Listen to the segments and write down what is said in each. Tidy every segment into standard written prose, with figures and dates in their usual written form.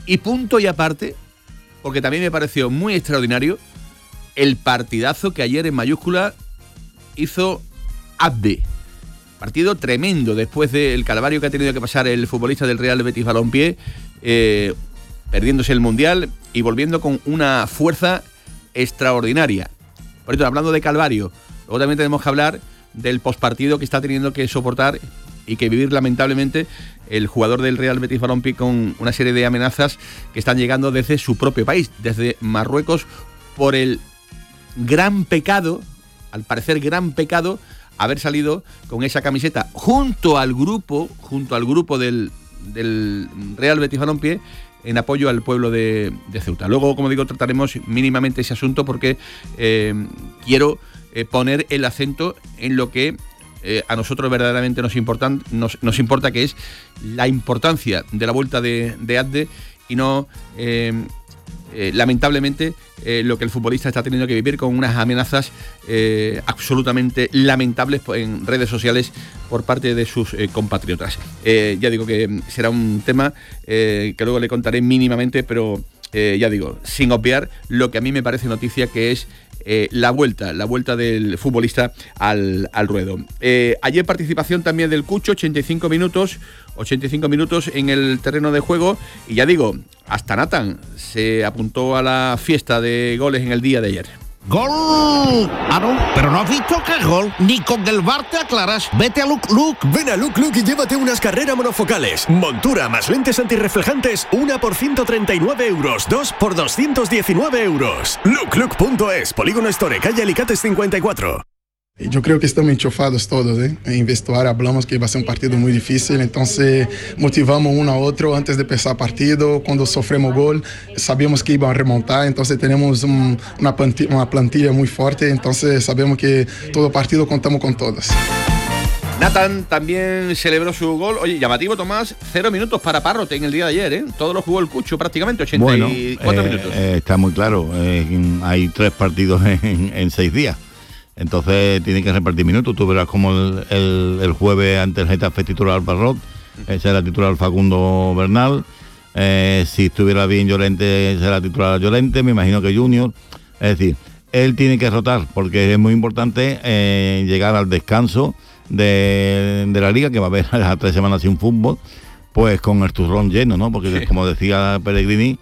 Y punto y aparte, porque también me pareció muy extraordinario el partidazo que ayer en mayúscula hizo Abde. Partido tremendo después del calvario que ha tenido que pasar el futbolista del Real Betis Balompié, perdiéndose el Mundial y volviendo con una fuerza extraordinaria. Por eso, hablando de calvario, luego también tenemos que hablar del postpartido que está teniendo que soportar y que vivir lamentablemente el jugador del Real Betis Balompié, con una serie de amenazas que están llegando desde su propio país, desde Marruecos, por el gran pecado, al parecer gran pecado, haber salido con esa camiseta junto al grupo del Real Betis Balompié en apoyo al pueblo de Ceuta. Luego, como digo, trataremos mínimamente ese asunto porque quiero poner el acento en lo que a nosotros verdaderamente nos importa, que es la importancia de la vuelta de Abde y no lamentablemente lo que el futbolista está teniendo que vivir con unas amenazas absolutamente lamentables en redes sociales por parte de sus compatriotas. Ya digo que será un tema que luego le contaré mínimamente, pero ya digo, sin obviar lo que a mí me parece noticia, que es la vuelta del futbolista al ruedo. Ayer participación también del Cucho, 85 minutos en el terreno de juego, y ya digo, hasta Nathan se apuntó a la fiesta de goles en el día de ayer. ¡Gol! Ah, no, pero no has visto que es gol. Ni con el VAR te aclaras. Vete a Look Look. Ven a Look Look y llévate unas carreras monofocales, montura más lentes antirreflejantes, una por 139 euros, dos por 219 euros. Looklook.es, Polígono Store, calle Alicates 54. Yo creo que estamos enchufados todos, En vestuario hablamos que va a ser un partido muy difícil, entonces motivamos uno a otro antes de empezar el partido. Cuando sufrimos gol, sabíamos que iban a remontar, entonces tenemos una plantilla muy fuerte, entonces sabemos que todo partido contamos con todos. Nathan también celebró su gol. Oye, llamativo, Tomás, 0 minutos para Parrote en el día de ayer, Todo lo jugó el Cucho prácticamente, 84 minutos. Está muy claro, hay 3 partidos en 6 días. Entonces tiene que repartir minutos. Tú verás como el jueves ante el Getafe titular Parrot, será titular Facundo Bernal. Si estuviera bien Llorente, será titular Llorente, me imagino que Junior. Es decir, él tiene que rotar porque es muy importante llegar al descanso de la liga, que va a haber a 3 semanas sin fútbol, pues con el turrón lleno, ¿no? Porque sí, como decía Pellegrini,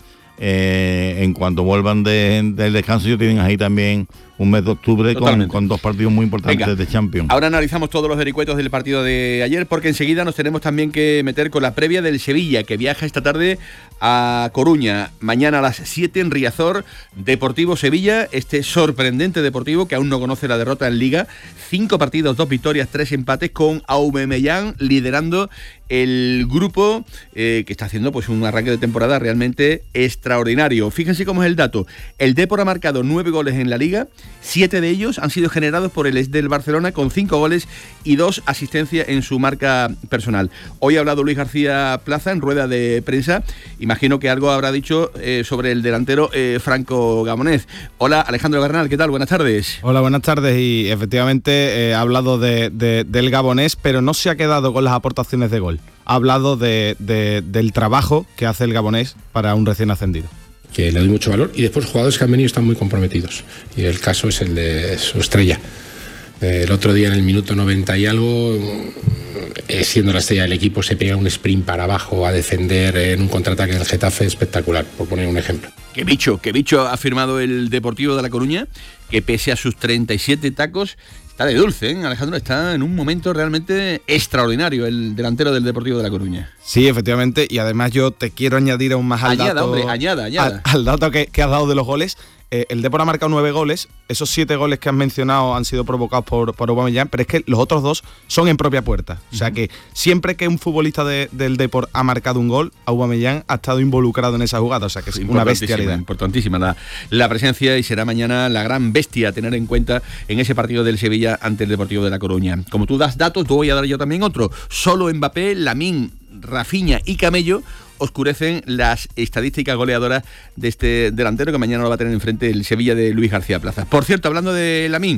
en cuanto vuelvan del descanso, ellos tienen ahí también un mes de octubre con 2 partidos muy importantes de Champions. Ahora analizamos todos los vericuetos del partido de ayer, porque enseguida nos tenemos también que meter con la previa del Sevilla, que viaja esta tarde a Coruña. Mañana a las 7 en Riazor, Deportivo Sevilla, este sorprendente Deportivo que aún no conoce la derrota en Liga. 5 partidos, 2 victorias, 3 empates, con Aubameyang liderando el grupo, que está haciendo pues un arranque de temporada realmente extraordinario. Fíjense cómo es el dato. El Depor ha marcado 9 goles en la Liga, 7 de ellos han sido generados por el ex del Barcelona, con 5 goles y 2 asistencias en su marca personal. Hoy ha hablado Luis García Plaza en rueda de prensa. Imagino que algo habrá dicho sobre el delantero Franco Gabonés. Hola, Alejandro Bernal, ¿qué tal? Buenas tardes. Hola, buenas tardes. Y efectivamente ha hablado del Gabonés, pero no se ha quedado con las aportaciones de gol. Ha hablado del trabajo que hace el Gabonés para un recién ascendido. Que le doy mucho valor, y después jugadores que han venido están muy comprometidos, y el caso es el de su estrella. El otro día en el minuto 90 y algo, siendo la estrella del equipo, se pega un sprint para abajo a defender en un contraataque en el Getafe espectacular, por poner un ejemplo. Qué bicho ha firmado el Deportivo de La Coruña, que pese a sus 37 tacos está de dulce, Alejandro, está en un momento realmente extraordinario el delantero del Deportivo de La Coruña. Sí, efectivamente, y además yo te quiero añadir aún más al dato, añada. Al dato que has dado de los goles. El Depor ha marcado 9 goles, esos 7 goles que has mencionado han sido provocados por Aubameyang, pero es que los otros 2 son en propia puerta. O sea que siempre que un futbolista del Depor ha marcado un gol, Aubameyang ha estado involucrado en esa jugada, o sea que es una bestialidad. Importantísima la presencia, y será mañana la gran bestia a tener en cuenta en ese partido del Sevilla ante el Deportivo de La Coruña. Como tú das datos, voy a dar yo también otro. Solo Mbappé, Lamine, Rafinha y Camello oscurecen las estadísticas goleadoras de este delantero, que mañana lo va a tener enfrente el Sevilla de Luis García Plaza. Por cierto, hablando de Lamine,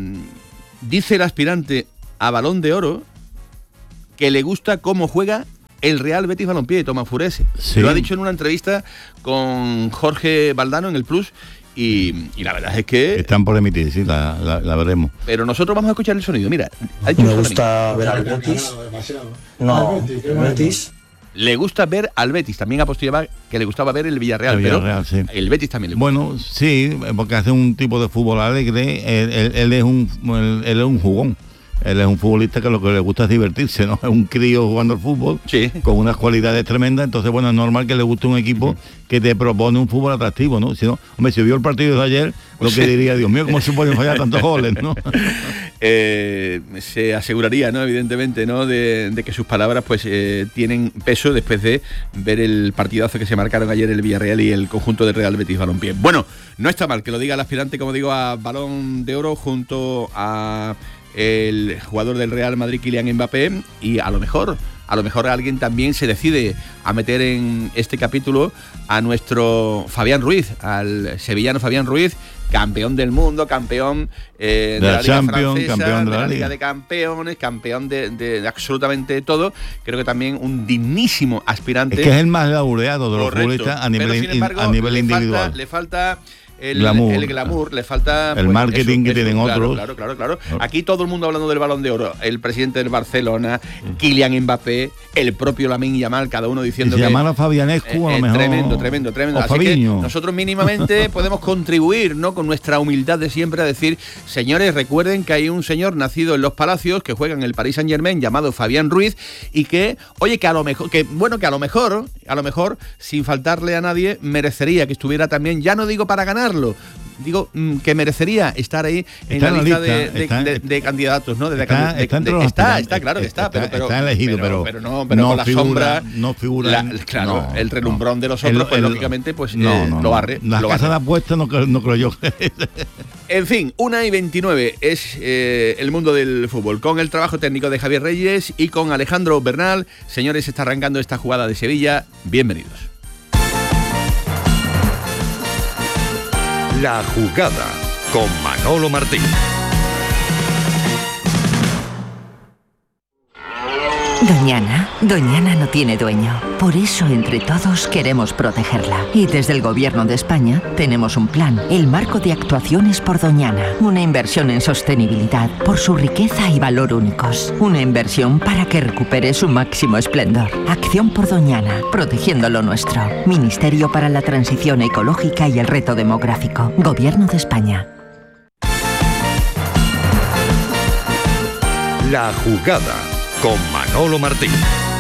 dice el aspirante a Balón de Oro que le gusta cómo juega el Real Betis Balompié, Tomás Furese. Sí. Lo ha dicho en una entrevista con Jorge Valdano en el Plus. Y la verdad es que... Están por emitir, sí, la veremos. Pero nosotros vamos a escuchar el sonido. Mira, ha dicho me gusta ver al Betis. No, Betis. Le gusta ver al Betis. También apostillaba que le gustaba ver el Villarreal. El Villarreal, pero sí. El Betis también le gusta. Bueno, sí, porque hace un tipo de fútbol alegre. Él es un jugón. Él es un futbolista que lo que le gusta es divertirse, ¿no? Es un crío jugando al fútbol, sí, con unas cualidades tremendas. Entonces, bueno, es normal que le guste un equipo que te propone un fútbol atractivo, ¿no? Si no, hombre, si vio el partido de ayer, lo que diría, Dios mío, ¿cómo se pueden fallar tantos goles, no? Se aseguraría, ¿no? Evidentemente, ¿no? De que sus palabras pues tienen peso después de ver el partidazo que se marcaron ayer el Villarreal y el conjunto del Real Betis Balompié. Bueno, no está mal que lo diga el aspirante, como digo, a Balón de Oro junto a el jugador del Real Madrid, Kylian Mbappé, y a lo mejor alguien también se decide a meter en este capítulo a nuestro Fabián Ruiz, al sevillano Fabián Ruiz, campeón del mundo, campeón de la Liga Champions, francesa, campeón de la Liga de Campeones, campeón de absolutamente todo. Creo que también un dignísimo aspirante. Es que es el más laureado de los Correcto. futbolistas a nivel, Pero, sin embargo, a nivel individual. Le falta el glamour, le falta el marketing que tienen otros. Claro. Aquí todo el mundo hablando del Balón de Oro, el presidente del Barcelona, Kylian Mbappé, el propio Lamine Yamal, cada uno diciendo que se llaman a Fabianescu, a lo mejor. Tremendo. O Así Fabiño. que nosotros mínimamente podemos contribuir, ¿no? Con nuestra humildad de siempre a decir, señores, recuerden que hay un señor nacido en los Palacios que juega en el Paris Saint-Germain llamado Fabián Ruiz y que, oye, que a lo mejor, sin faltarle a nadie, merecería que estuviera también, ya no digo para ganarlo, digo que merecería estar ahí en la lista de candidatos, ¿no? Está, claro que está, pero está elegido, pero no con la figura, sombra, no figura, el relumbrón de los otros, pues lógicamente, pues lo barre. La casa de apuestas no creo yo. En fin, 1:29 es el mundo del fútbol, con el trabajo técnico de Javier Reyes y con Alejandro Bernal. Señores, está arrancando esta jugada de Sevilla. Bienvenidos. La jugada con Manolo Martín. Doñana no tiene dueño. Por eso, entre todos, queremos protegerla. Y desde el Gobierno de España tenemos un plan, el Marco de Actuaciones por Doñana. Una inversión en sostenibilidad por su riqueza y valor únicos. Una inversión para que recupere su máximo esplendor. Acción por Doñana, protegiendo lo nuestro. Ministerio para la Transición Ecológica y el Reto Demográfico. Gobierno de España. La jugada con Manolo Martín.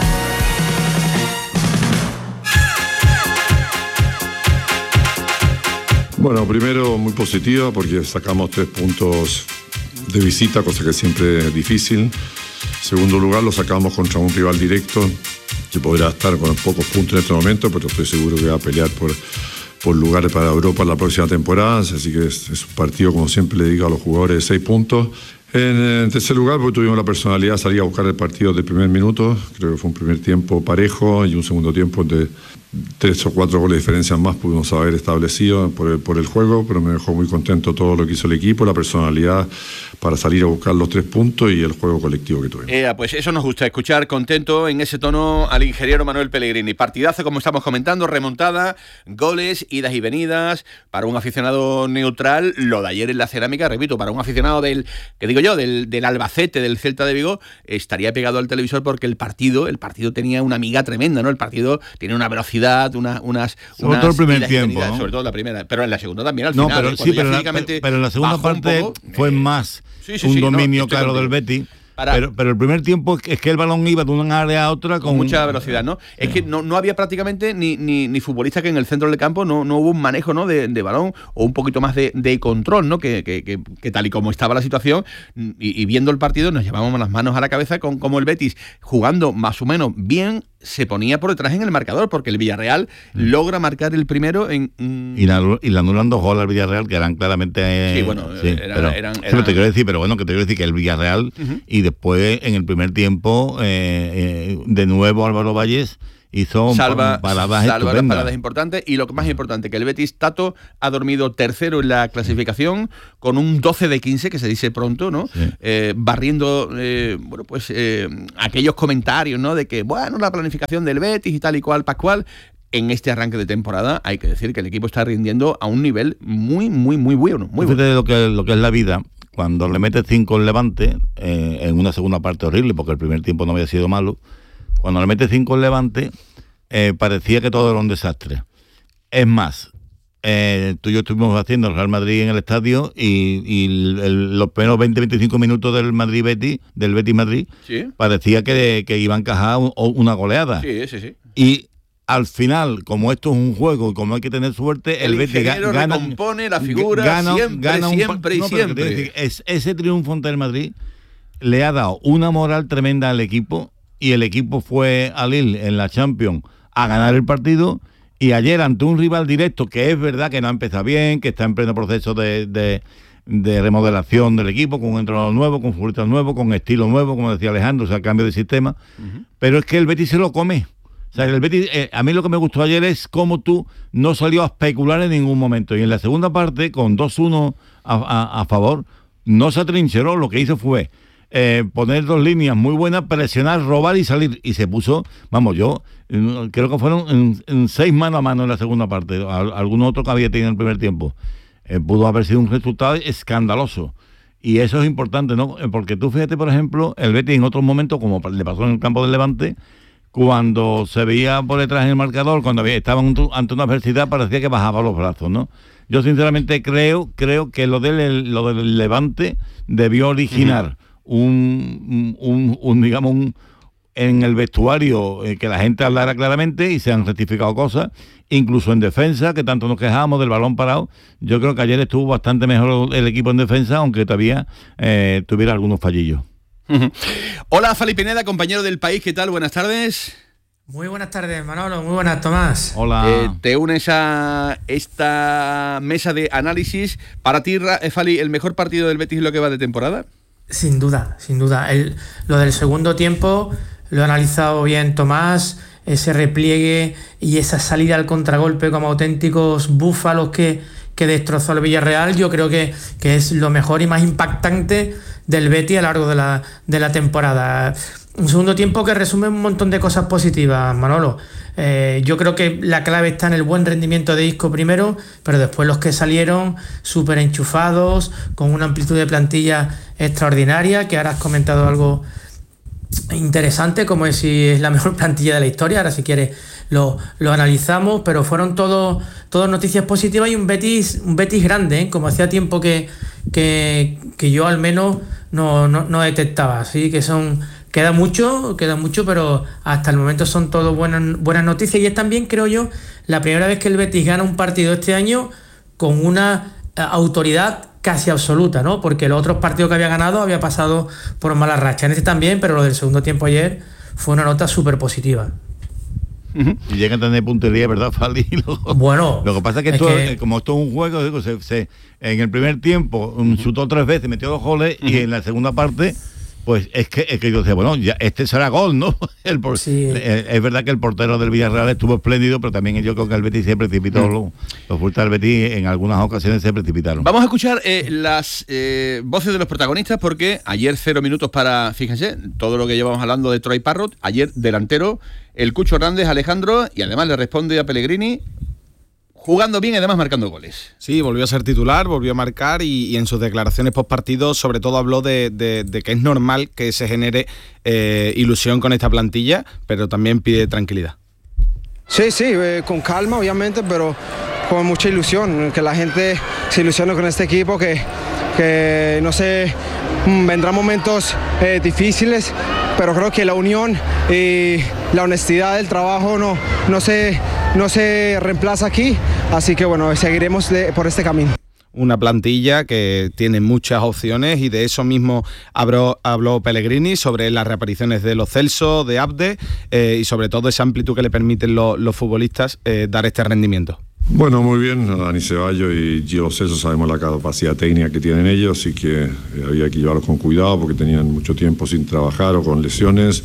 Bueno, primero muy positiva porque sacamos 3 puntos de visita, cosa que siempre es difícil. Segundo lugar, lo sacamos contra un rival directo que podrá estar con pocos puntos en este momento, pero estoy seguro que va a pelear por lugares para Europa la próxima temporada. Así que es un partido, como siempre le digo a los jugadores, de 6 puntos. En tercer lugar, porque tuvimos la personalidad de salir a buscar el partido del primer minuto. Creo que fue un primer tiempo parejo y un segundo tiempo de 3 o 4 goles de diferencia más pudimos haber establecido por el juego, pero me dejó muy contento todo lo que hizo el equipo, la personalidad para salir a buscar los 3 puntos y el juego colectivo que tuvimos. Pues eso nos gusta, escuchar contento en ese tono al ingeniero Manuel Pellegrini. Partidazo, como estamos comentando, remontada, goles, idas y venidas, para un aficionado neutral, lo de ayer en la Cerámica, repito, para un aficionado del Albacete, del Celta de Vigo, estaría pegado al televisor porque el partido tenía una miga tremenda, ¿no? El partido tiene una velocidad, sobre todo el primer tiempo, ¿no? Sobre todo la primera, pero en la segunda también al final. Pero en la segunda parte fue más un dominio claro del Betis. Pero el primer tiempo es que el balón iba de una área a otra con mucha velocidad, ¿no? Es que no había prácticamente ni futbolistas que en el centro del campo no hubo un manejo, ¿no? de balón o un poquito más de control, ¿no? Que tal y como estaba la situación y viendo el partido nos llevábamos las manos a la cabeza con cómo el Betis, jugando más o menos bien, se ponía por detrás en el marcador, porque el Villarreal logra marcar el primero y le anulan 2 goles al Villarreal que eran claramente pero te quiero decir, que el Villarreal y después en el primer tiempo de nuevo Álvaro Valles hizo paradas las estupendas. paradas importantes, y lo más importante, que el Betis, Tato, ha dormido tercero en la clasificación con un 12 de 15, que se dice pronto, ¿no? Sí. Barriendo aquellos comentarios, ¿no? De que, bueno, la planificación del Betis y tal y cual, Pascual. En este arranque de temporada hay que decir que el equipo está rindiendo a un nivel muy, muy, muy bueno. Muy bueno. Fíjate lo que es la vida. Cuando le metes 5 en Levante, en una segunda parte horrible, porque el primer tiempo no había sido malo, cuando le metes 5 en Levante, parecía que todo era un desastre. Es más, tú y yo estuvimos haciendo el Real Madrid en el estadio y los primeros 20-25 minutos del Betis-Madrid, ¿sí? Parecía que iba a encajar una goleada. Sí. Y al final, como esto es un juego y como hay que tener suerte, el Betis gana, recompone la figura siempre. Ese triunfo ante el Madrid le ha dado una moral tremenda al equipo, y el equipo fue a Lille en la Champions a ganar el partido, y ayer ante un rival directo, que es verdad que no ha empezado bien, que está en pleno proceso de remodelación del equipo, con un entrenador nuevo, con futbolistas nuevos, con estilo nuevo, como decía Alejandro, o sea, cambio de sistema, pero es que el Betis se lo come. O sea, el Betis, a mí lo que me gustó ayer es cómo tú no salió a especular en ningún momento. Y en la segunda parte, con 2-1 a favor, no se atrincheró. Lo que hizo fue poner 2 líneas muy buenas, presionar, robar y salir. Y se puso, yo creo que fueron en 6 mano a mano en la segunda parte. Algún otro que había tenido en el primer tiempo. Pudo haber sido un resultado escandaloso. Y eso es importante, ¿no? Porque tú fíjate, por ejemplo, el Betis en otros momentos, como le pasó en el campo del Levante, cuando se veía por detrás en el marcador, cuando estaban ante una adversidad, parecía que bajaba los brazos, ¿no? Yo sinceramente creo que lo del Levante debió originar un en el vestuario, que la gente hablara claramente, y se han rectificado cosas, incluso en defensa, que tanto nos quejábamos del balón parado. Yo creo que ayer estuvo bastante mejor el equipo en defensa, aunque todavía tuviera algunos fallillos. Hola, Fali Pineda, compañero del País, ¿qué tal? Buenas tardes. Muy buenas tardes, Manolo, muy buenas, Tomás. Hola. Te unes a esta mesa de análisis. Para ti, Fali, ¿el mejor partido del Betis es lo que va de temporada? Sin duda. Lo del segundo tiempo lo ha analizado bien Tomás, ese repliegue y esa salida al contragolpe como auténticos búfalos que destrozó el Villarreal. Yo creo que es lo mejor y más impactante del Betis a lo largo de la temporada. Un segundo tiempo que resume un montón de cosas positivas, Manolo. Yo creo que la clave está en el buen rendimiento de Isco primero, pero después los que salieron súper enchufados, con una amplitud de plantilla extraordinaria, que ahora has comentado algo interesante, como es si es la mejor plantilla de la historia. Ahora, si quieres, lo analizamos, pero fueron todas noticias positivas, y un Betis grande, como hacía tiempo que yo al menos no detectaba. Así que queda mucho, pero hasta el momento son todo buenas noticias, y es también, creo yo, la primera vez que el Betis gana un partido este año con una autoridad casi absoluta, ¿no? Porque los otros partidos que había ganado había pasado por mala racha. En este también, pero lo del segundo tiempo ayer fue una nota súper positiva. Y llega a tener puntería, ¿verdad, Fali? Bueno, lo que pasa es que como esto es un juego, en el primer tiempo chutó 3 veces, metió 2 goles, y en la segunda parte, pues es que yo decía, bueno, ya este será gol, ¿no? Es verdad que el portero del Villarreal estuvo espléndido, pero también yo creo que el Betis se precipitó, los fuertes del Betis en algunas ocasiones se precipitaron. Vamos a escuchar las voces de los protagonistas, porque ayer 0 minutos para, fíjense, todo lo que llevamos hablando de Troy Parrott, ayer delantero, el Cucho Hernández, Alejandro, y además le responde a Pellegrini, jugando bien y además marcando goles. Sí, volvió a ser titular, volvió a marcar, y en sus declaraciones post partido sobre todo habló de que es normal que se genere ilusión con esta plantilla, pero también pide tranquilidad. Sí, con calma obviamente, pero con mucha ilusión, que la gente se ilusione con este equipo, que no sé, vendrán momentos difíciles, pero creo que la unión y la honestidad del trabajo no se reemplaza aquí, así que bueno, seguiremos por este camino. Una plantilla que tiene muchas opciones, y de eso mismo habló Pellegrini, sobre las reapariciones de Lo Celso, de Abde, y sobre todo esa amplitud que le permiten los futbolistas dar este rendimiento. Bueno, muy bien, Dani Ceballos y Gio Lo Celso, sabemos la capacidad técnica que tienen ellos, y que había que llevarlos con cuidado porque tenían mucho tiempo sin trabajar o con lesiones.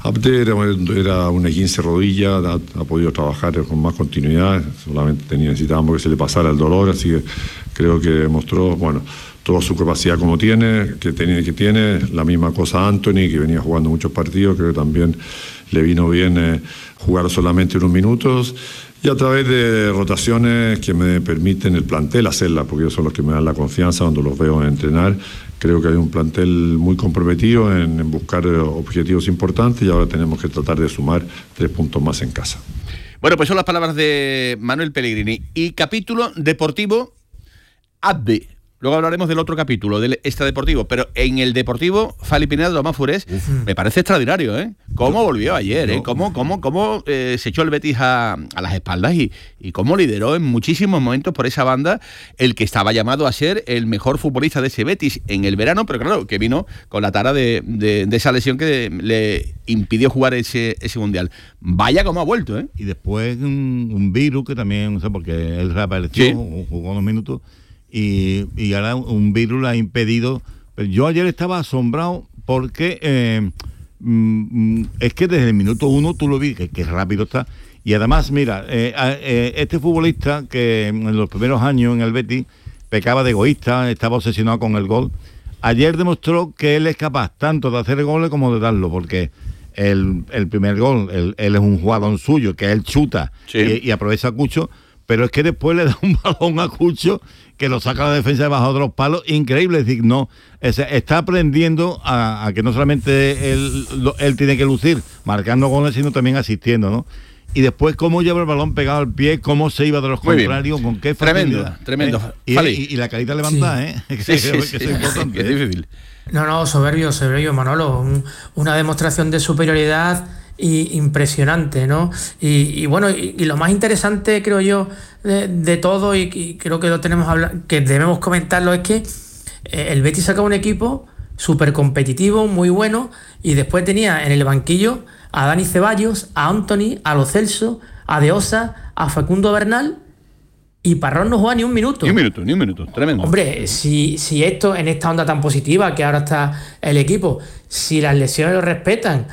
Abde era una 15 rodilla, ha podido trabajar con más continuidad, solamente necesitábamos que se le pasara el dolor, así que creo que mostró, bueno, toda su capacidad como tiene, que tiene, la misma cosa Anthony, que venía jugando muchos partidos, creo que también le vino bien jugar solamente unos minutos, y a través de rotaciones que me permiten el plantel hacerlas, porque ellos son los que me dan la confianza cuando los veo entrenar. Creo que hay un plantel muy comprometido en buscar objetivos importantes y ahora tenemos que tratar de sumar 3 puntos más en casa. Bueno, pues son las palabras de Manuel Pellegrini. Y capítulo deportivo, Abde. Luego hablaremos del otro capítulo, del extradeportivo, pero en el deportivo, Fali Pineda, Tomás Furés, me parece extraordinario, ¿eh? Cómo volvió ayer, ¿eh? Cómo se echó el Betis a las espaldas y cómo lideró en muchísimos momentos por esa banda el que estaba llamado a ser el mejor futbolista de ese Betis en el verano, pero claro, que vino con la tara de esa lesión que le impidió jugar ese Mundial. Vaya cómo ha vuelto, ¿eh? Y después un virus que también, no sé, porque él reapareció, sí, jugó unos minutos, y ahora un virus le ha impedido. Pero yo ayer estaba asombrado porque es que desde el minuto 1 tú lo vi, que rápido está. Y además, mira, este futbolista que en los primeros años en el Betis pecaba de egoísta, estaba obsesionado con el gol, ayer demostró que él es capaz tanto de hacer goles como de darlo, porque el primer gol, él es un jugador suyo, que él chuta, sí, y aprovecha a Cucho, pero es que después le da un balón a Cucho que lo saca a la defensa debajo de los palos, increíble. Es decir, no, está aprendiendo a que no solamente él tiene que lucir marcando goles, sino también asistiendo, ¿no? Y después cómo lleva el balón pegado al pie, cómo se iba de los contrarios, con qué facilidad. Tremendo. Y la carita levantada, sí, que sí, es importante. Que es difícil. No, soberbio, Manolo. Una demostración de superioridad impresionante, ¿no? Y bueno, y lo más interesante, creo yo, de todo, y creo que lo tenemos que debemos comentarlo, es que el Betis saca un equipo súper competitivo, muy bueno, y después tenía en el banquillo a Dani Ceballos, a Anthony, a Lo Celso, a De Osa, a Facundo Bernal, y Parrón no juega ni un minuto. Ni un minuto, tremendo. Hombre, si esto, en esta onda tan positiva que ahora está el equipo, si las lesiones lo respetan,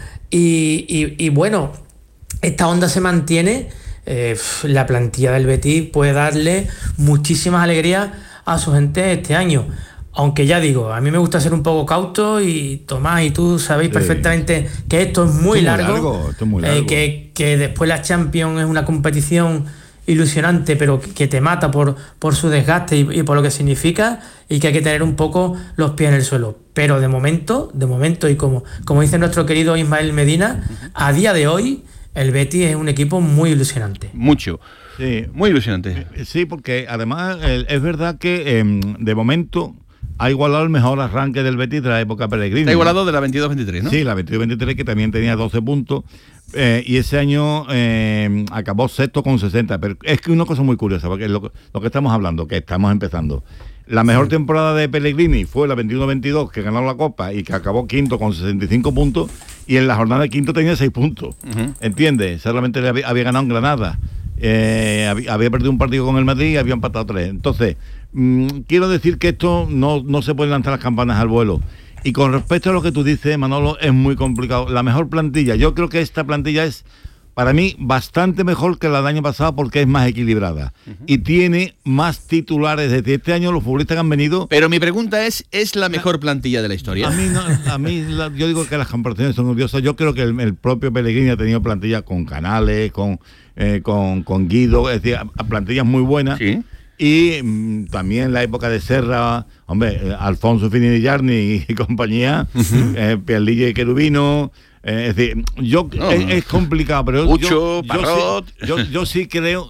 y bueno, esta onda se mantiene, la plantilla del Betis puede darle muchísimas alegrías a su gente este año. Aunque ya digo, a mí me gusta ser un poco cauto, y Tomás y tú sabéis perfectamente que esto es muy largo. Que después la Champions es una competición ilusionante, pero que te mata por su desgaste y por lo que significa, y que hay que tener un poco los pies en el suelo. Pero de momento, y como dice nuestro querido Ismael Medina, a día de hoy el Betis es un equipo muy ilusionante. Mucho. Sí, muy ilusionante. Sí, porque además es verdad que de momento ha igualado el mejor arranque del Betis de la época Pellegrini. Está igualado de la 22-23, ¿no? Sí, la 22-23, que también tenía 12 puntos. Y ese año acabó sexto con 60. Pero es que una cosa muy curiosa, porque es lo que estamos hablando, que estamos empezando. La mejor temporada de Pellegrini fue la 21-22, que ganó la Copa y que acabó quinto con 65 puntos, y en la jornada de quinto tenía 6 puntos. ¿Entiendes? Solamente había ganado en Granada. Había perdido un partido con el Madrid y había empatado 3. Entonces, quiero decir que esto no se pueden lanzar las campanas al vuelo. Y con respecto a lo que tú dices, Manolo, es muy complicado. La mejor plantilla, yo creo que esta plantilla es, para mí, bastante mejor que la del año pasado, porque es más equilibrada. Y tiene más titulares. Desde este año los futbolistas que han venido... Pero mi pregunta ¿es la mejor plantilla de la historia? Yo digo que las comparaciones son odiosas. Yo creo que el propio Pellegrini ha tenido plantilla con Canales, con Guido, es decir, plantillas muy buenas. ¿Sí? Y también la época de Serra, hombre, Alfonso Fini Yarni y compañía, Pierlilla y Querubino. Es decir, es complicado, pero Ucho, yo sí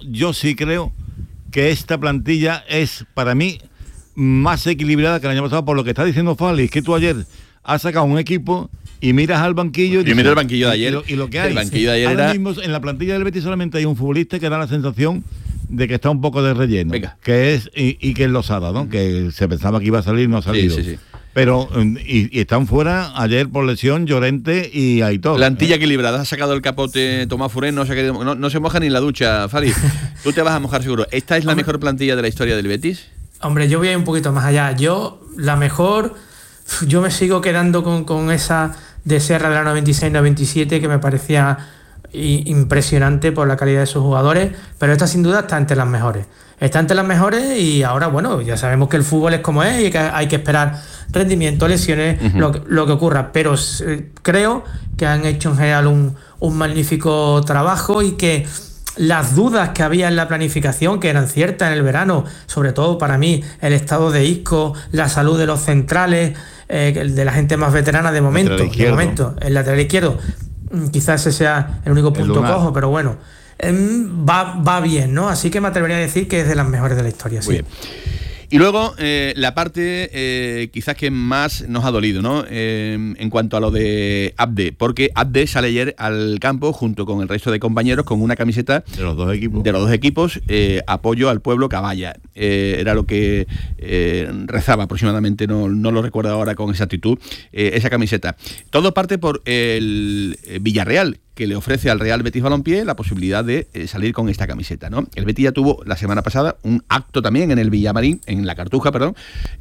creo que esta plantilla es, para mí, más equilibrada que el año pasado, por lo que está diciendo Fali. Es que tú ayer has sacado un equipo y miras al banquillo y mira el banquillo de ayer y lo que hay. El banquillo de ayer ahora mismo en la plantilla del Betis solamente hay un futbolista que da la sensación de que está un poco de relleno. Venga. Que es y que es Losada, ¿no? Que se pensaba que iba a salir, no ha salido. Sí. Pero y están fuera ayer por lesión Llorente y Aitor. Plantilla equilibrada. Ha sacado el capote Tomás Furés, no se moja ni en la ducha, Fali. Tú te vas a mojar seguro. ¿Esta es la mejor plantilla de la historia del Betis? Hombre, yo voy a ir un poquito más allá. Yo me sigo quedando con esa de Serra de la 96-97 que me parecía impresionante por la calidad de sus jugadores, pero esta sin duda está entre las mejores. Está entre las mejores y ahora, bueno, ya sabemos que el fútbol es como es y que hay que esperar rendimiento, lesiones, lo que ocurra, pero creo que han hecho en general un magnífico trabajo y que las dudas que había en la planificación, que eran ciertas en el verano, sobre todo para mí, el estado de Isco, la salud de los centrales, de la gente más veterana de momento, el lateral izquierdo, quizás ese sea el único punto cojo, pero bueno, va bien, ¿no? Así que me atrevería a decir que es de las mejores de la historia. Muy bien. Y luego, la parte quizás que más nos ha dolido, ¿no? En cuanto a lo de Abde, porque Abde sale ayer al campo junto con el resto de compañeros con una camiseta de los dos equipos, apoyo al pueblo caballa. Era lo que rezaba aproximadamente, no lo recuerdo ahora con exactitud, esa camiseta. Todo parte por el Villarreal, que le ofrece al Real Betis Balompié la posibilidad de salir con esta camiseta, ¿no? El Betis ya tuvo la semana pasada un acto también en el Villamarín, en la Cartuja, perdón,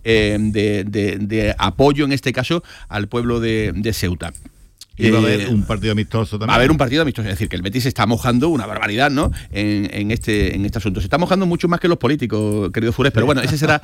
de apoyo en este caso al pueblo de Ceuta. Y va a haber un partido amistoso también. Va a haber un partido amistoso, es decir, que el Betis se está mojando una barbaridad, ¿no? En este asunto. Se está mojando mucho más que los políticos, querido Fures, pero bueno, ese será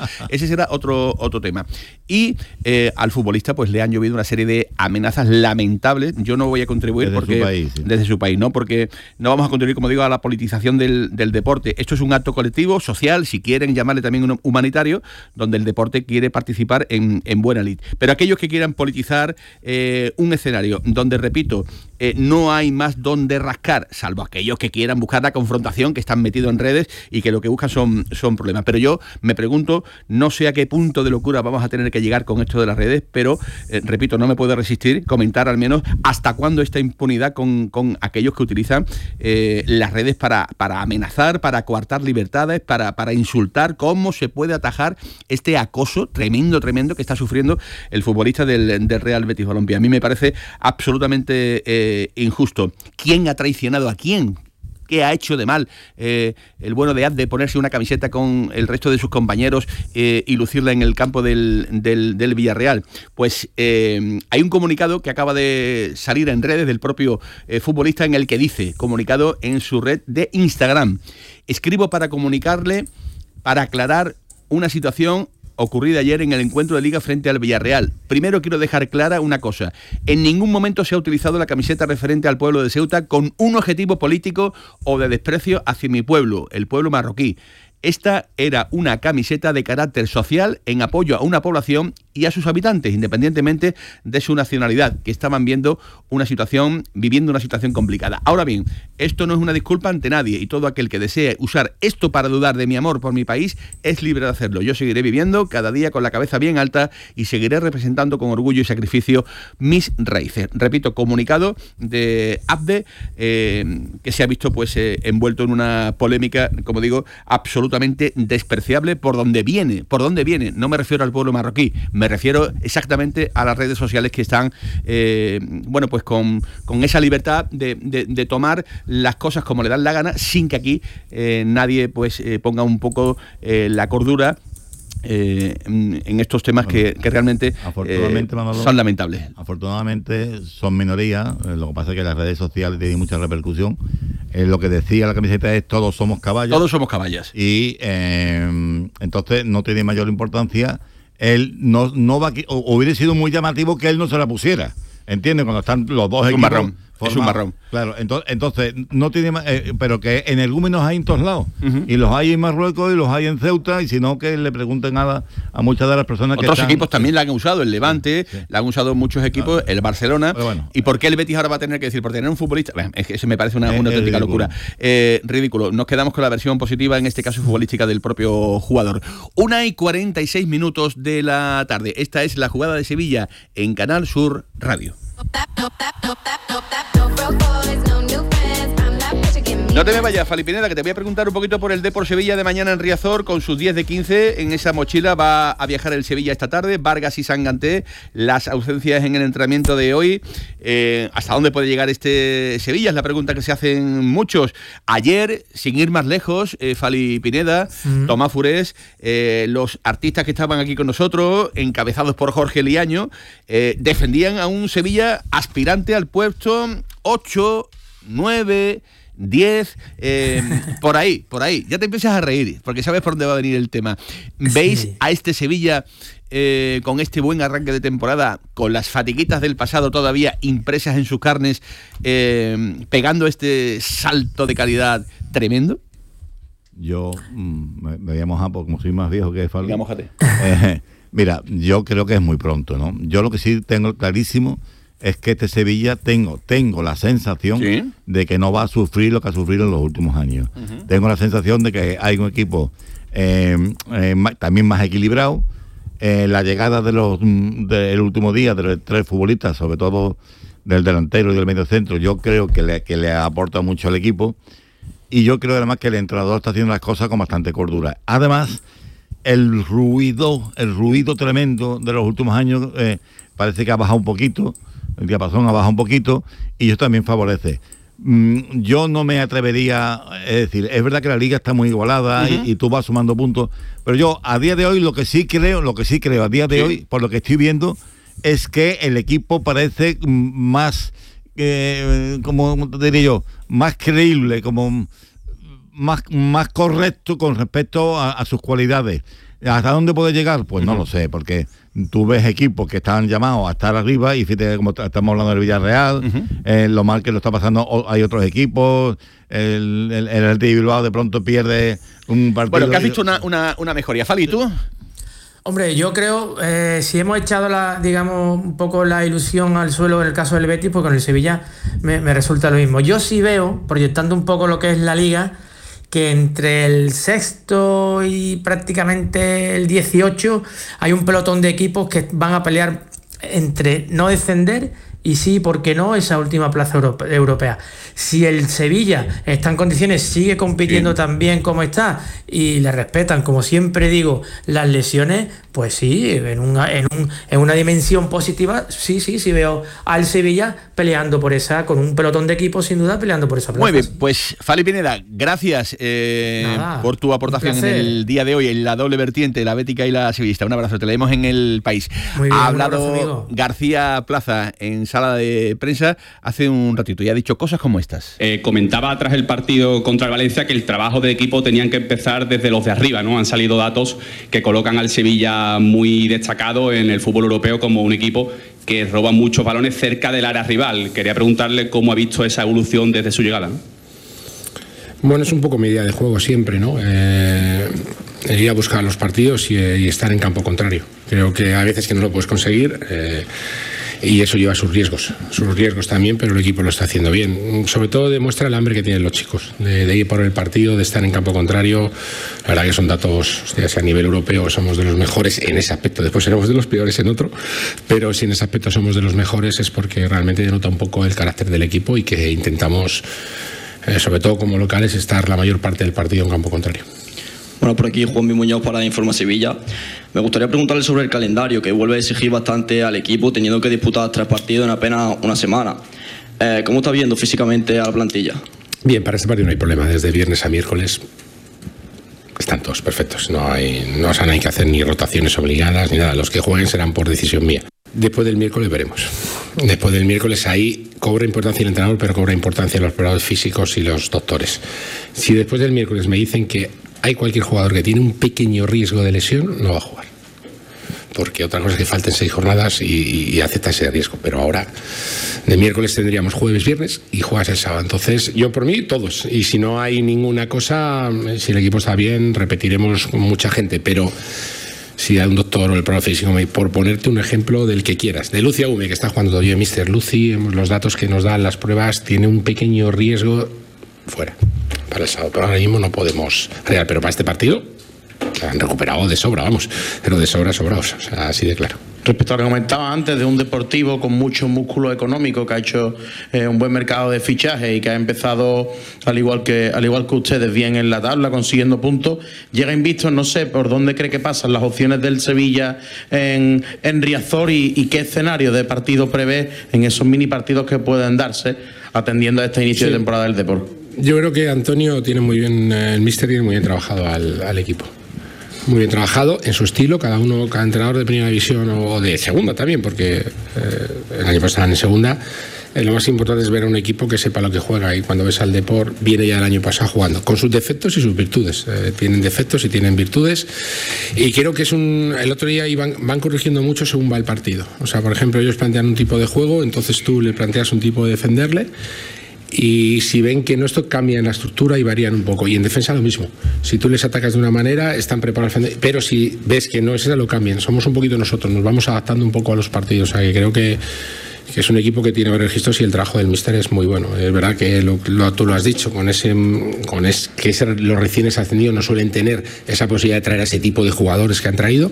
otro tema. Y al futbolista pues le han llovido una serie de amenazas lamentables. Yo no voy a contribuir desde su país, ¿no? Porque no vamos a contribuir, como digo, a la politización del deporte. Esto es un acto colectivo, social, si quieren llamarle también un humanitario, donde el deporte quiere participar en buena lid. Pero aquellos que quieran politizar un escenario donde, repito, no hay más donde rascar, salvo aquellos que quieran buscar la confrontación, que están metidos en redes y que lo que buscan son problemas. Pero yo me pregunto, no sé a qué punto de locura vamos a tener que llegar con esto de las redes, pero, repito, no me puedo resistir comentar al menos hasta cuándo esta impunidad con aquellos que utilizan las redes para amenazar, para coartar libertades, para insultar. ¿Cómo se puede atajar este acoso tremendo que está sufriendo el futbolista del Real Betis Balompié? A mí me parece absolutamente injusto. ¿Quién ha traicionado a quién? ¿Qué ha hecho de mal el bueno de Abde ponerse una camiseta con el resto de sus compañeros y lucirla en el campo del Villarreal? Pues hay un comunicado que acaba de salir en redes del propio futbolista, en el que dice, comunicado en su red de Instagram: escribo para comunicarle, para aclarar una situación ocurrida ayer en el encuentro de Liga frente al Villarreal. Primero quiero dejar clara una cosa: en ningún momento se ha utilizado la camiseta referente al pueblo de Ceuta con un objetivo político o de desprecio hacia mi pueblo, el pueblo marroquí. Esta era una camiseta de carácter social en apoyo a una población y a sus habitantes, independientemente de su nacionalidad, que estaban viviendo una situación complicada. Ahora bien, esto no es una disculpa ante nadie, y todo aquel que desee usar esto para dudar de mi amor por mi país es libre de hacerlo. Yo seguiré viviendo cada día con la cabeza bien alta y seguiré representando con orgullo y sacrificio mis raíces. Repito, comunicado de Abde, que se ha visto pues envuelto en una polémica, como digo, absolutamente despreciable por donde viene. No me refiero al pueblo marroquí, me refiero exactamente a las redes sociales que están pues con esa libertad de tomar las cosas como le dan la gana, sin que aquí nadie pues ponga un poco la cordura en estos temas que realmente son lamentables. Afortunadamente son minorías, lo que pasa es que las redes sociales tienen mucha repercusión. Lo que decía la camiseta es todos somos caballos. Todos somos caballas. Y entonces no tiene mayor importancia. Él no va, o hubiera sido muy llamativo que él no se la pusiera. ¿Entiendes? Cuando están los dos equipos. Es un marrón. Claro, entonces no tiene más, pero que energúmenos hay en todos lados. Y los hay en Marruecos y los hay en Ceuta, y si no, que le pregunten a muchas de las personas que otros equipos también la han usado, el Levante, la han usado muchos equipos, el Barcelona. ¿Y por qué el Betis ahora va a tener que decir? Por tener un futbolista. Es que eso me parece una auténtica locura. Ridículo. Nos quedamos con la versión positiva, en este caso futbolística, del propio jugador. 1:46 de la tarde. Esta es la jugada de Sevilla en Canal Sur Radio. No broke boys, no new friends. I'm not what you give me. No te me vayas, Fali Pineda, que te voy a preguntar un poquito por el Depor Sevilla de mañana en Riazor, con sus 10 de 15. En esa mochila va a viajar el Sevilla esta tarde, Vargas y Sanganté. Las ausencias en el entrenamiento de hoy. ¿Hasta dónde puede llegar este Sevilla? Es la pregunta que se hacen muchos. Ayer, sin ir más lejos, Fali Pineda, Tomás Furés, los artistas que estaban aquí con nosotros, encabezados por Jorge Liaño, defendían a un Sevilla aspirante al puesto 8, 9... 10, por ahí, ya te empiezas a reír, porque sabes por dónde va a venir el tema. ¿Veis a este Sevilla con este buen arranque de temporada, con las fatiguitas del pasado todavía impresas en sus carnes, pegando este salto de calidad tremendo? Yo me voy a mojar porque como soy más viejo que Fali. Mójate. Mira, yo creo que es muy pronto, ¿no? Yo lo que sí tengo clarísimo es que este Sevilla tengo la sensación de que no va a sufrir lo que ha sufrido en los últimos años. Tengo la sensación de que hay un equipo también más equilibrado. La llegada del último día de los 3 futbolistas, sobre todo del delantero y del mediocentro, yo creo que le aporta mucho al equipo. Y yo creo además que el entrenador está haciendo las cosas con bastante cordura. Además, el ruido tremendo de los últimos años parece que ha bajado un poquito. El diapasón ha bajado un poquito y eso también favorece. Yo no me atrevería, es decir, es verdad que la liga está muy igualada y tú vas sumando puntos, pero yo a día de hoy lo que sí creo a día de hoy, por lo que estoy viendo, es que el equipo parece más, como te diría yo, más creíble, como más correcto con respecto a sus cualidades. ¿Hasta dónde puede llegar? Pues no lo sé, porque tú ves equipos que están llamados a estar arriba y fíjate como estamos hablando del Villarreal, lo mal que lo está pasando, hay otros equipos, el Athletic Bilbao de pronto pierde un partido. Bueno, que has visto una mejoría. Fali, ¿tú? Hombre, yo creo, si hemos echado un poco la ilusión al suelo en el caso del Betis, pues con el Sevilla me resulta lo mismo. Yo sí veo, proyectando un poco lo que es la liga, que entre el 6º y prácticamente el 18 hay un pelotón de equipos que van a pelear entre no descender y sí, ¿por qué no?, esa última plaza europea. Si el Sevilla está en condiciones, sigue compitiendo tan bien como está y le respetan, como siempre digo, las lesiones, pues sí, en una dimensión positiva, sí veo al Sevilla peleando por esa, con un pelotón de equipos sin duda peleando por esa plaza. Muy bien, pues Fali Pineda, gracias por tu aportación en el día de hoy, en la doble vertiente, la bética y la sevillista. Un abrazo, te leemos en El País. Muy bien, ha hablado García Plaza en sala de prensa hace un ratito y ha dicho cosas como estas. Comentaba tras el partido contra el Valencia que el trabajo de equipo tenían que empezar desde los de arriba, ¿no? Han salido datos que colocan al Sevilla muy destacado en el fútbol europeo como un equipo que roba muchos balones cerca del área rival. Quería preguntarle cómo ha visto esa evolución desde su llegada, ¿no? Bueno, es un poco mi idea de juego siempre, ¿no? Ir a buscar los partidos y estar en campo contrario. Creo que a veces que no lo puedes conseguir y eso lleva sus riesgos también, pero el equipo lo está haciendo bien. Sobre todo demuestra el hambre que tienen los chicos de ir por el partido, de estar en campo contrario. La verdad que son datos, si a nivel europeo somos de los mejores en ese aspecto, después seremos de los peores en otro, pero si en ese aspecto somos de los mejores es porque realmente denota un poco el carácter del equipo y que intentamos, sobre todo como locales, estar la mayor parte del partido en campo contrario. Bueno, por aquí Juanmi Muñoz para Informa Sevilla. Me gustaría preguntarle sobre el calendario, que vuelve a exigir bastante al equipo, teniendo que disputar 3 partidos en apenas una semana. ¿Cómo está viendo físicamente a la plantilla? Bien, para este partido no hay problema. Desde viernes a miércoles están todos perfectos. No hay que hacer ni rotaciones obligadas ni nada. Los que jueguen serán por decisión mía. Después del miércoles veremos. Después del miércoles ahí cobra importancia el entrenador, pero cobra importancia los preparadores físicos y los doctores. Si después del miércoles me dicen que hay cualquier jugador que tiene un pequeño riesgo de lesión, no va a jugar. Porque otra cosa es que falten 6 jornadas y acepta ese riesgo. Pero ahora, de miércoles tendríamos jueves, viernes y juegas el sábado. Entonces, yo por mí, todos. Y si no hay ninguna cosa, si el equipo está bien, repetiremos con mucha gente. Pero si hay un doctor o el preparador físico, por ponerte un ejemplo del que quieras. De Lucy Agume, que está jugando todavía Mr. Lucy, los datos que nos dan las pruebas, tiene un pequeño riesgo fuera. Para el sábado, pero ahora mismo no podemos pero para este partido han recuperado de sobra, pero de sobra sobrados, o sea, así de claro. Respecto a lo que comentaba antes de un Deportivo con mucho músculo económico, que ha hecho un buen mercado de fichaje y que ha empezado, al igual que ustedes, bien en la tabla, consiguiendo puntos, llega invicto. No sé por dónde cree que pasan las opciones del Sevilla en Riazor y qué escenario de partido prevé en esos mini partidos que pueden darse atendiendo a este inicio de temporada del Depor. Yo creo que Antonio tiene muy bien, el míster tiene muy bien trabajado al equipo. Muy bien trabajado en su estilo, cada entrenador de primera división o de segunda también, porque el año pasado estaban en segunda. Lo más importante es ver a un equipo que sepa lo que juega, y cuando ves al Depor, viene ya el año pasado jugando, con sus defectos y sus virtudes. Tienen defectos y tienen virtudes, y creo que el otro día van corrigiendo mucho según va el partido. O sea, por ejemplo, ellos plantean un tipo de juego, entonces tú le planteas un tipo de defenderle, y si ven que no, esto cambia en la estructura y varían un poco. Y en defensa lo mismo. Si tú les atacas de una manera, están preparados a defender, pero si ves que no es esa, lo cambian. Somos un poquito nosotros, nos vamos adaptando un poco a los partidos. O sea, que creo que es un equipo que tiene varios registros, y el trabajo del míster es muy bueno. Es verdad que tú lo has dicho, los recién ascendidos no suelen tener esa posibilidad de traer a ese tipo de jugadores que han traído,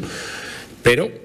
pero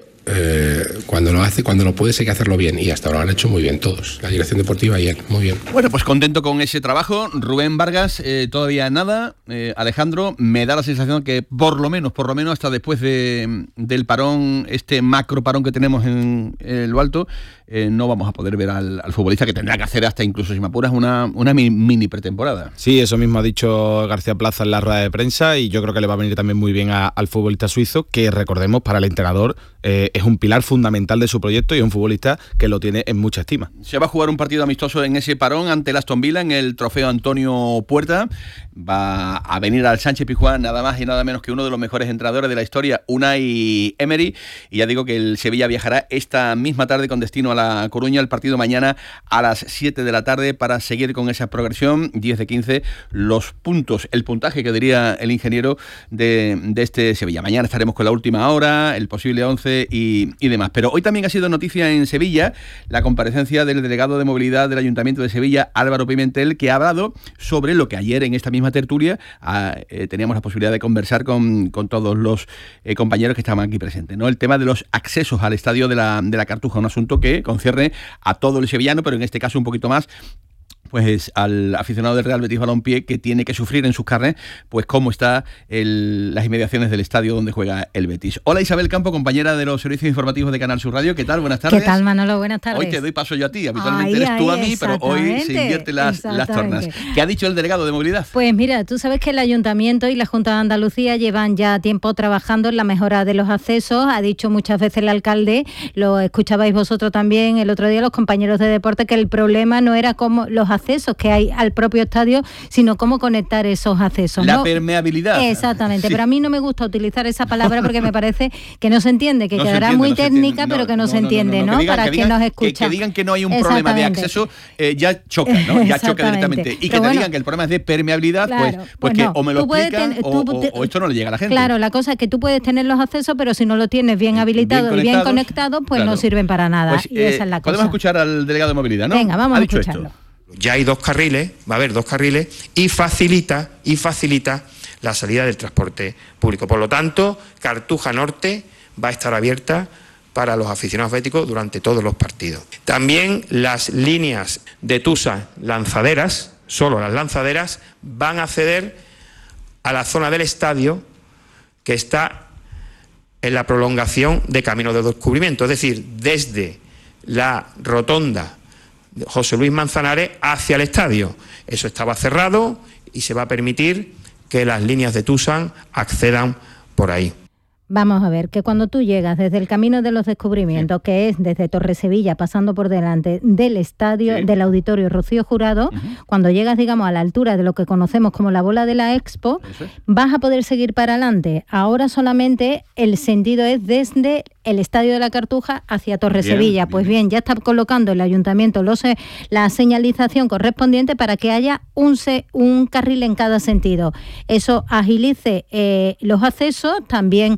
cuando lo puedes hay que hacerlo bien, y hasta ahora lo han hecho muy bien todos, la dirección deportiva y él, muy bien. Bueno, pues contento con ese trabajo. Rubén Vargas, todavía nada. Alejandro, me da la sensación que por lo menos hasta después del parón, este macro parón que tenemos en lo alto, no vamos a poder ver al futbolista, que tendrá que hacer hasta, incluso si me apuras, una mini pretemporada. Sí, eso mismo ha dicho García Plaza en la rueda de prensa, y yo creo que le va a venir también muy bien al futbolista suizo, que recordemos, para el entrenador es un pilar fundamental de su proyecto, y es un futbolista que lo tiene en mucha estima. Se va a jugar un partido amistoso en ese parón ante el Aston Villa en el Trofeo Antonio Puerta. Va a venir al Sánchez-Pizjuán nada más y nada menos que uno de los mejores entrenadores de la historia, Unai Emery, y ya digo que el Sevilla viajará esta misma tarde con destino a La Coruña. El partido mañana a las 7 de la tarde para seguir con esa progresión. 10 de 15 los puntos, el puntaje que diría el ingeniero de este Sevilla. Mañana estaremos con la última hora, el posible 11 y demás. Pero hoy también ha sido noticia en Sevilla la comparecencia del delegado de movilidad del Ayuntamiento de Sevilla, Álvaro Pimentel, que ha hablado sobre lo que ayer en esta misma tertulia teníamos la posibilidad de conversar con todos los compañeros que estaban aquí presentes, ¿no? El tema de los accesos al estadio de la Cartuja, un asunto que concierne a todo el sevillano, pero en este caso un poquito más pues al aficionado del Real Betis Balompié, que tiene que sufrir en sus carnes pues cómo está las inmediaciones del estadio donde juega el Betis. Hola Isabel Campo, compañera de los servicios informativos de Canal Sur Radio. ¿Qué tal? Buenas tardes. ¿Qué tal, Manolo? Buenas tardes. Hoy te doy paso yo a ti. Habitualmente eres tú a mí, pero hoy se invierten las tornas. ¿Qué ha dicho el delegado de movilidad? Pues mira, tú sabes que el Ayuntamiento y la Junta de Andalucía llevan ya tiempo trabajando en la mejora de los accesos. Ha dicho muchas veces el alcalde, lo escuchabais vosotros también el otro día, los compañeros de deporte, que el problema no era cómo los accesos que hay al propio estadio, sino cómo conectar esos accesos. La permeabilidad. Exactamente, sí. Pero a mí no me gusta utilizar esa palabra porque me parece que no se entiende, que no quedará muy técnica, pero que no se entiende, ¿no? Para quien nos escucha. Que digan que no hay un problema de acceso, ya choca, ¿no? Ya choca directamente. Y que te digan que el problema es de permeabilidad, claro, pues que o me lo explican o esto no le llega a la gente. Claro, la cosa es que tú puedes tener los accesos, pero si no lo tienes bien habilitado y bien conectado, pues claro, no sirven para nada. Pues, y esa es la cosa. Podemos escuchar al delegado de movilidad, ¿no? Venga, vamos a escucharlo. Esto. Ya hay 2 carriles, va a haber 2 carriles y facilita la salida del transporte público. Por lo tanto, Cartuja Norte va a estar abierta para los aficionados béticos durante todos los partidos. También las líneas de Tusa lanzaderas, solo las lanzaderas, van a acceder a la zona del estadio que está en la prolongación de Camino de Descubrimiento, es decir, desde la rotonda José Luis Manzanares hacia el estadio. Eso estaba cerrado y se va a permitir que las líneas de Tusan accedan por ahí. Vamos a ver, que cuando tú llegas desde el Camino de los Descubrimientos, que es desde Torresevilla, pasando por delante del estadio, del Auditorio Rocío Jurado, cuando llegas, digamos, a la altura de lo que conocemos como la bola de la Expo, vas a poder seguir para adelante. Ahora solamente el sentido es desde el Estadio de la Cartuja hacia Torresevilla. Pues bien, ya está colocando el Ayuntamiento la señalización correspondiente para que haya un carril en cada sentido. Eso agilice los accesos, también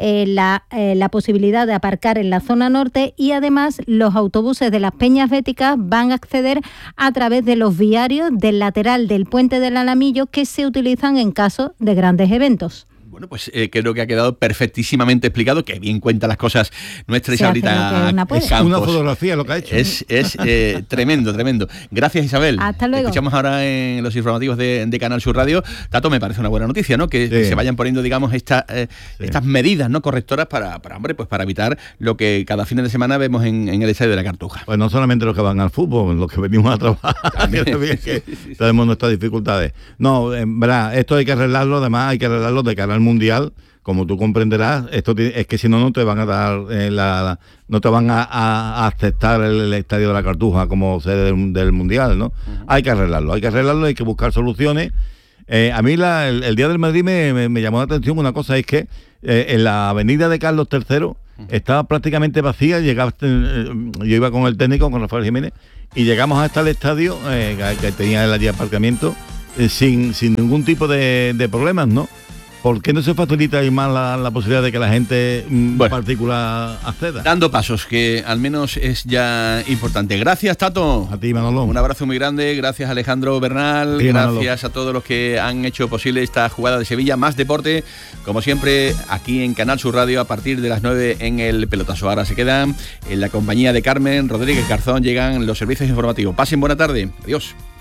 la posibilidad de aparcar en la zona norte, y además los autobuses de las Peñas Béticas van a acceder a través de los viarios del lateral del Puente del Alamillo, que se utilizan en caso de grandes eventos. Bueno, pues creo que ha quedado perfectísimamente explicado, que bien cuenta las cosas nuestra Isaurita Campos. Una fotografía lo que ha hecho. Es tremendo, tremendo. Gracias, Isabel. Hasta luego. Escuchamos ahora en los informativos de Canal Sur Radio. Tato, me parece una buena noticia, ¿no? Que se vayan poniendo, digamos, estas medidas no correctoras para evitar lo que cada fin de semana vemos en el estadio de la Cartuja. Pues no solamente los que van al fútbol, los que venimos a trabajar, que tenemos nuestras dificultades. No, en verdad, esto hay que arreglarlo, además hay que arreglarlo de cara al Mundial. Como tú comprenderás, esto es que si no te van a dar no te van a aceptar el estadio de la Cartuja como sede del Mundial, ¿no? Uh-huh. Hay que arreglarlo, hay que buscar soluciones. A mí el día del Madrid me llamó la atención una cosa, es que en la avenida de Carlos III estaba prácticamente vacía. Yo iba con el técnico, con Rafael Jiménez, y llegamos hasta el estadio que tenía allí aparcamiento sin ningún tipo de problemas, ¿no? ¿Por qué no se facilita ahí más la posibilidad de que la gente particular acceda? Dando pasos, que al menos es ya importante. Gracias, Tato. A ti, Manolo. Un abrazo muy grande. Gracias, Alejandro Bernal. Sí, gracias, Manolo. a todos los que han hecho posible esta jugada de Sevilla. Más deporte, como siempre, aquí en Canal Sur Radio a partir de las 9 en el pelotazo. Ahora se quedan en la compañía de Carmen Rodríguez Garzón. Llegan los servicios informativos. Pasen buena tarde. Adiós.